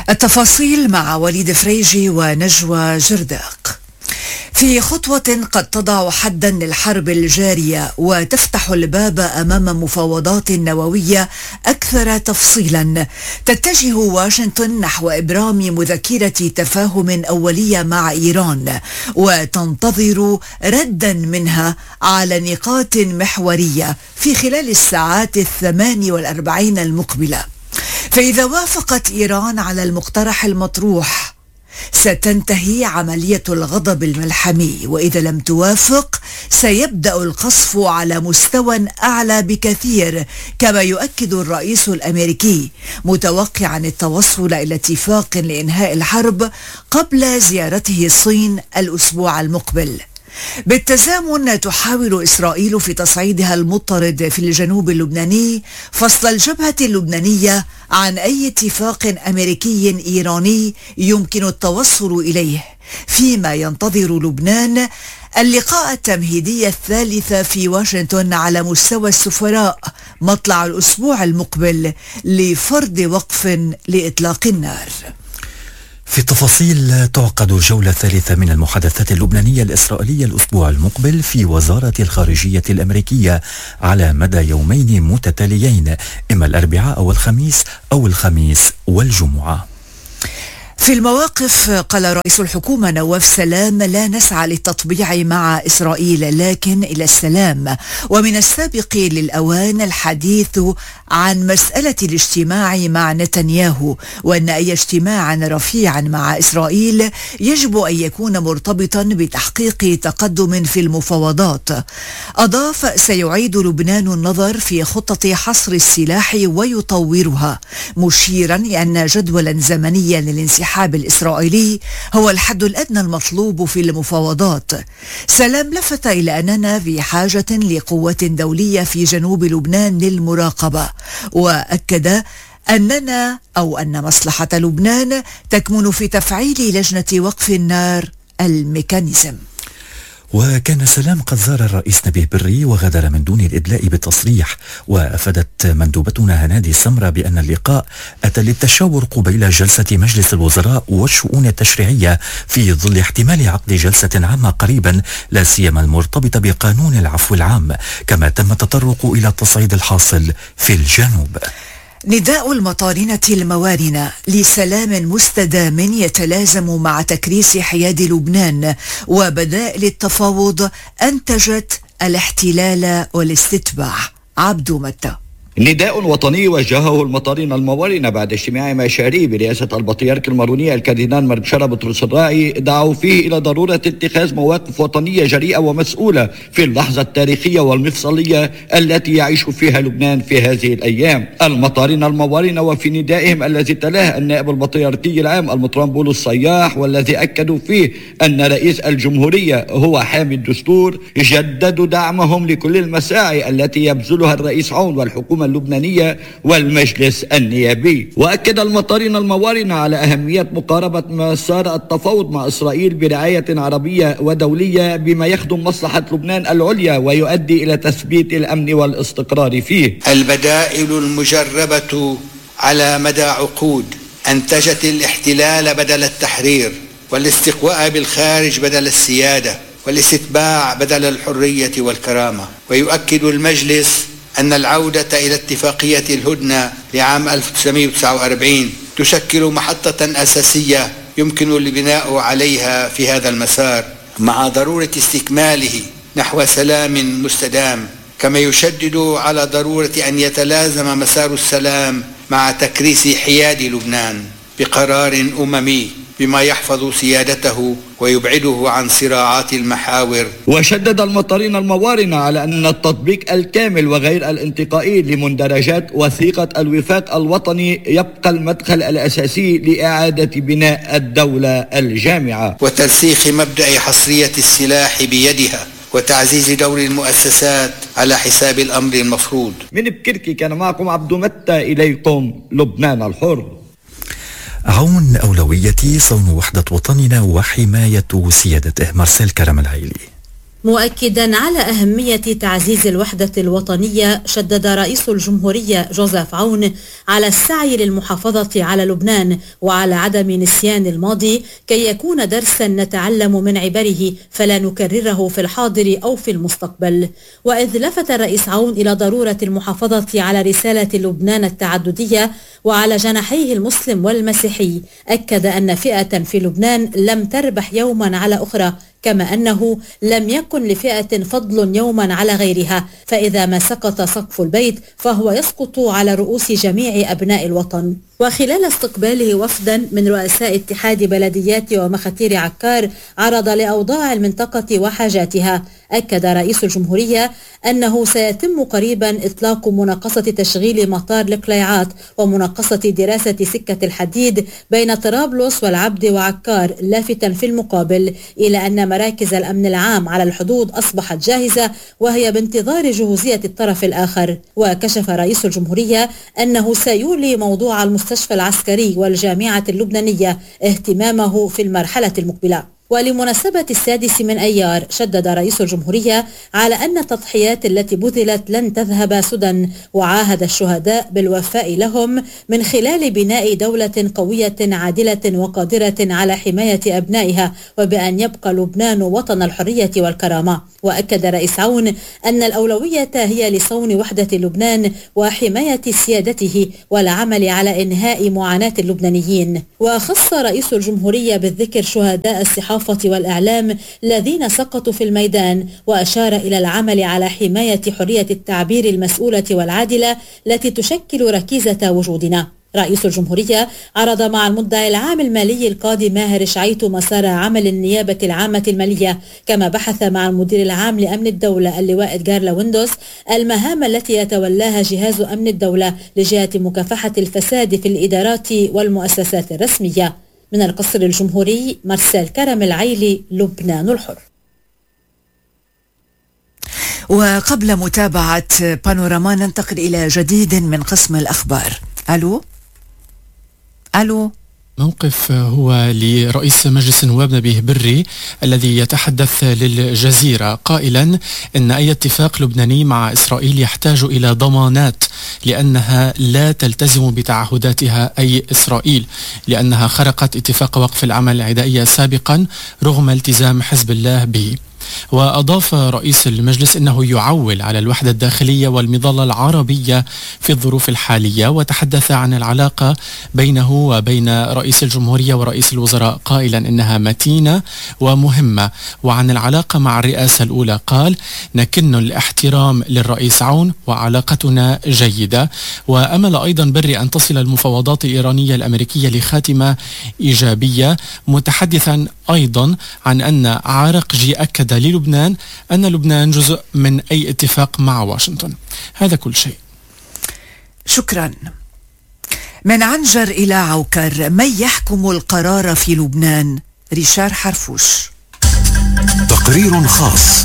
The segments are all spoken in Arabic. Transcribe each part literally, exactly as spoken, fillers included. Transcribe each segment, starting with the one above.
التفاصيل مع وليد فريجي ونجوى جرداق. في خطوة قد تضع حدا للحرب الجارية وتفتح الباب أمام مفاوضات نووية أكثر تفصيلا، تتجه واشنطن نحو إبرام مذكرة تفاهم أولية مع إيران، وتنتظر ردا منها على نقاط محورية في خلال الساعات الثمان والأربعين المقبلة. فإذا وافقت إيران على المقترح المطروح ستنتهي عملية الغضب الملحمي، وإذا لم توافق سيبدأ القصف على مستوى أعلى بكثير، كما يؤكد الرئيس الأمريكي متوقعا التوصل إلى اتفاق لإنهاء الحرب قبل زيارته الصين الأسبوع المقبل. بالتزامن تحاول إسرائيل في تصعيدها المضطرد في الجنوب اللبناني فصل الجبهة اللبنانية عن أي اتفاق أمريكي إيراني يمكن التوصل إليه، فيما ينتظر لبنان اللقاء التمهيدي الثالث في واشنطن على مستوى السفراء مطلع الأسبوع المقبل لفرض وقف لإطلاق النار. في التفاصيل، تعقد جولة ثالثة من المحادثات اللبنانية الإسرائيلية الأسبوع المقبل في وزارة الخارجية الأمريكية على مدى يومين متتاليين، إما الأربعاء أو الخميس أو الخميس والجمعة. في المواقف قال رئيس الحكومة نواف سلام: لا نسعى للتطبيع مع إسرائيل لكن إلى السلام، ومن السابق للأوان الحديث عن مسألة الاجتماع مع نتنياهو، وأن أي اجتماع رفيع مع إسرائيل يجب أن يكون مرتبطا بتحقيق تقدم في المفاوضات. أضاف: سيعيد لبنان النظر في خطة حصر السلاح ويطورها، مشيرا أن جدولا زمنيا للانسحاب الإسرائيلي هو الحد الأدنى المطلوب في المفاوضات. سلام لفت إلى أننا في حاجة لقوة دولية في جنوب لبنان للمراقبة، وأكد أننا أو أن مصلحة لبنان تكمن في تفعيل لجنة وقف النار الميكانيزم. وكان سلام قد زار الرئيس نبيه بري وغادر من دون الإدلاء بالتصريح. وأفادت مندوبتنا هنادي سمرة بأن اللقاء أتى للتشاور قبيل جلسة مجلس الوزراء والشؤون التشريعية في ظل احتمال عقد جلسة عامة قريبا، لا سيما المرتبطة بقانون العفو العام، كما تم التطرق إلى التصعيد الحاصل في الجنوب. نداء المطارنة الموارنة لسلام مستدام يتلازم مع تكريس حياد لبنان، وبدائل التفاوض أنتجت الاحتلال والاستتباع. عبدو متى. نداء وطني وجهه المطارنة الموارنة بعد اجتماع مشاري برئاسة البطريرك الماروني الكاردينال مارشال بطرس الراعي، دعوا فيه إلى ضرورة اتخاذ مواقف وطنية جريئة ومسؤولة في اللحظة التاريخية والمفصلية التي يعيش فيها لبنان في هذه الأيام. المطارنة الموارنة وفي ندائهم الذي تلاه النائب البطريركي العام المطران بولس صياح، والذي أكدوا فيه أن رئيس الجمهورية هو حامي الدستور، جددوا دعمهم لكل المساعي التي يبذلها الرئيس عون والحكومة اللبنانية والمجلس النيابي. وأكد المطارنة الموارنة على أهمية مقاربة مسار التفاوض مع إسرائيل برعاية عربية ودولية بما يخدم مصلحة لبنان العليا ويؤدي إلى تثبيت الأمن والاستقرار فيه. البدائل المجربة على مدى عقود أنتجت الاحتلال بدل التحرير، والاستقواء بالخارج بدل السيادة، والاستتباع بدل الحرية والكرامة. ويؤكد المجلس أن العودة إلى اتفاقية الهدنة لعام ألف وتسعمائة وتسعة وأربعين تشكل محطة أساسية يمكن البناء عليها في هذا المسار، مع ضرورة استكماله نحو سلام مستدام، كما يشدد على ضرورة أن يتلازم مسار السلام مع تكريس حياد لبنان بقرار أممي بما يحفظ سيادته ويبعده عن صراعات المحاور. وشدد المطارنة الموارنة على أن التطبيق الكامل وغير الانتقائي لمندرجات وثيقة الوفاق الوطني يبقى المدخل الأساسي لإعادة بناء الدولة الجامعة وترسيخ مبدأ حصرية السلاح بيدها وتعزيز دور المؤسسات على حساب الأمر المفروض. من بكركي كان معكم عبدو متى، إليكم لبنان الحر. عون أولويتي صون وحدة وطننا وحماية سيادته. مارسيل كرم العيلي. مؤكدا على أهمية تعزيز الوحدة الوطنية، شدد رئيس الجمهورية جوزيف عون على السعي للمحافظة على لبنان وعلى عدم نسيان الماضي كي يكون درسا نتعلم من عبره فلا نكرره في الحاضر أو في المستقبل. وإذ لفت الرئيس عون إلى ضرورة المحافظة على رسالة لبنان التعددية وعلى جناحيه المسلم والمسيحي، أكد أن فئة في لبنان لم تربح يوما على أخرى، كما أنه لم يكن لفئة فضل يوما على غيرها، فإذا ما سقط سقف البيت فهو يسقط على رؤوس جميع أبناء الوطن. وخلال استقباله وفدا من رؤساء اتحاد بلديات ومخاتير عكار عرض لأوضاع المنطقة وحاجاتها، أكد رئيس الجمهورية أنه سيتم قريبا إطلاق مناقصة تشغيل مطار القليعات ومناقصة دراسة سكة الحديد بين طرابلس والعبد وعكار، لافتا في المقابل إلى أن مراكز الأمن العام على الحدود أصبحت جاهزة وهي بانتظار جهوزية الطرف الآخر. وكشف رئيس الجمهورية أنه سيولي موضوع المستشفى العسكري والجامعة اللبنانية اهتمامه في المرحلة المقبلة. ولمناسبة السادس من أيار، شدد رئيس الجمهورية على أن التضحيات التي بذلت لن تذهب سدى، وعاهد الشهداء بالوفاء لهم من خلال بناء دولة قوية عادلة وقادرة على حماية أبنائها، وبأن يبقى لبنان وطن الحرية والكرامة. وأكد رئيس عون أن الأولوية هي لصون وحدة لبنان وحماية سيادته والعمل على إنهاء معاناة اللبنانيين. وخص رئيس الجمهورية بالذكر شهداء الصحافة والإعلام الذين سقطوا في الميدان، وأشار إلى العمل على حماية حرية التعبير المسؤولة والعادلة التي تشكل ركيزة وجودنا. رئيس الجمهورية عرض مع المدعي العام المالي القاضي ماهر شعيط مسار عمل النيابة العامة المالية، كما بحث مع المدير العام لأمن الدولة اللواء إدغار لويندوس المهام التي يتولاها جهاز أمن الدولة لجهة مكافحة الفساد في الإدارات والمؤسسات الرسمية. من القصر الجمهوري، مرسال كرم العيلي، لبنان الحر. وقبل متابعة بانوراما ننتقل إلى جديد من قسم الأخبار. ألو ألو موقف هو لرئيس مجلس النواب نبيه بري الذي يتحدث للجزيرة قائلا إن أي اتفاق لبناني مع إسرائيل يحتاج إلى ضمانات، لأنها لا تلتزم بتعهداتها أي إسرائيل، لأنها خرقت اتفاق وقف العمل العدائية سابقا رغم التزام حزب الله به. وأضاف رئيس المجلس أنه يعول على الوحدة الداخلية والمظلة العربية في الظروف الحالية، وتحدث عن العلاقة بينه وبين رئيس الجمهورية ورئيس الوزراء قائلا إنها متينة ومهمة. وعن العلاقة مع الرئاسة الأولى قال: نكن الاحترام للرئيس عون وعلاقتنا جيدة. وأمل أيضا بري أن تصل المفاوضات الإيرانية الأمريكية لخاتمة إيجابية، متحدثا أيضا عن أن عرقجي أكد للبنان أن لبنان جزء من أي اتفاق مع واشنطن. هذا كل شيء. شكرا. من عنجر إلى عوكر، من يحكم القرار في لبنان؟ ريشار حرفوش. تقرير خاص.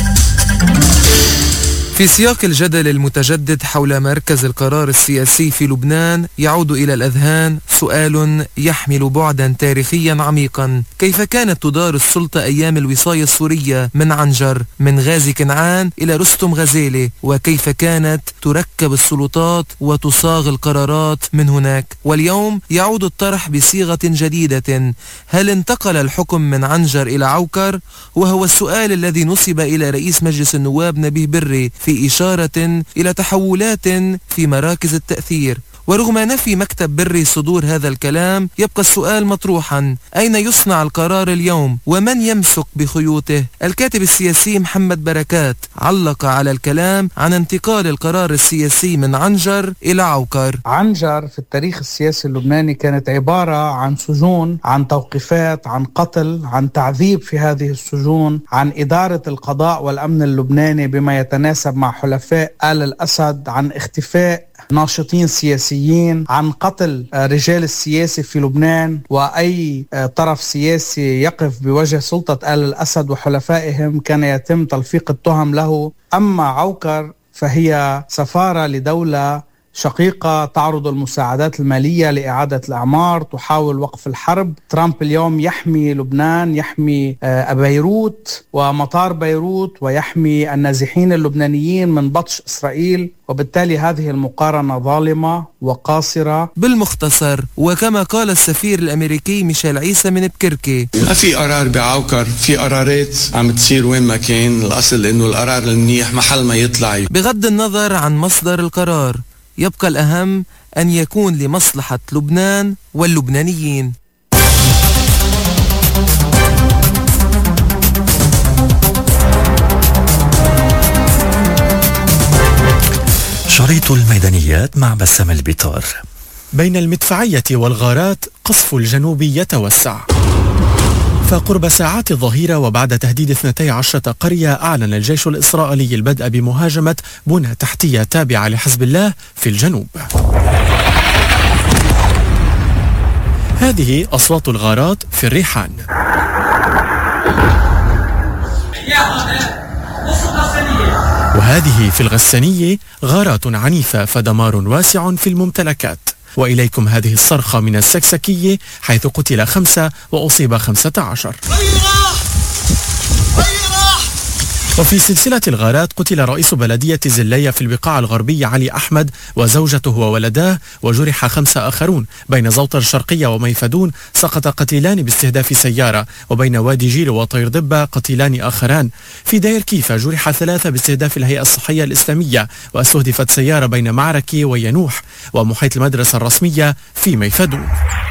في سياق الجدل المتجدد حول مركز القرار السياسي في لبنان، يعود إلى الأذهان سؤال يحمل بعدا تاريخيا عميقا: كيف كانت تدار السلطة أيام الوصاية السورية من عنجر، من غازي كنعان إلى رستم غزالي؟ وكيف كانت تركب السلطات وتصاغ القرارات من هناك؟ واليوم يعود الطرح بصيغة جديدة: هل انتقل الحكم من عنجر إلى عوكر؟ وهو السؤال الذي نسب إلى رئيس مجلس النواب نبيه بري في إشارة إلى تحولات في مراكز التأثير. ورغم نفي مكتب بري صدور هذا الكلام، يبقى السؤال مطروحا: أين يصنع القرار اليوم؟ ومن يمسك بخيوطه؟ الكاتب السياسي محمد بركات علق على الكلام عن انتقال القرار السياسي من عنجر إلى عوكر. عنجر في التاريخ السياسي اللبناني كانت عبارة عن سجون، عن توقيفات، عن قتل، عن تعذيب في هذه السجون، عن إدارة القضاء والأمن اللبناني بما يتناسب مع حلفاء آل الأسد، عن اختفاء ناشطين سياسيين، عن قتل رجال السياسي في لبنان، وأي طرف سياسي يقف بوجه سلطة آل الأسد وحلفائهم كان يتم تلفيق التهم له. أما عوكر فهي سفارة لدولة شقيقة تعرض المساعدات المالية لإعادة الأعمار، تحاول وقف الحرب. ترامب اليوم يحمي لبنان، يحمي بيروت ومطار بيروت، ويحمي النازحين اللبنانيين من بطش إسرائيل، وبالتالي هذه المقارنة ظالمة وقاصرة. بالمختصر، وكما قال السفير الأمريكي ميشيل عيسى من بكركي، ما في قرار بعوكر، في قرارات عم تصير وين ما كان، الأصل إنه القرار المنيح محل ما يطلع. بغض النظر عن مصدر القرار، يبقى الأهم أن يكون لمصلحة لبنان واللبنانيين. شريط الميدانيات مع بسام البطار. بين المدفعية والغارات قصف الجنوب يتوسع. فقرب ساعات الظهيرة وبعد تهديد اثنتي عشرة قرية، أعلن الجيش الإسرائيلي البدء بمهاجمة بنى تحتية تابعة لحزب الله في الجنوب. هذه أصوات الغارات في الريحان. وهذه في الغسانية غارات عنيفة فدمار واسع في الممتلكات. وإليكم هذه الصرخة من السكسكية حيث قتل خمسة وأصيب خمسة عشر. وفي سلسلة الغارات قتل رئيس بلدية زلية في البقاع الغربية علي أحمد وزوجته وولداه، وجرح خمسة آخرون. بين زوطر الشرقية وميفدون سقط قتيلان باستهداف سيارة، وبين وادي جيلو وطير ضبة قتيلان آخران. في دير كيفا جرح ثلاثة باستهداف الهيئة الصحية الإسلامية، واستهدفت سيارة بين معركة وينوح. ومحيط المدرسة الرسمية في ميفدون.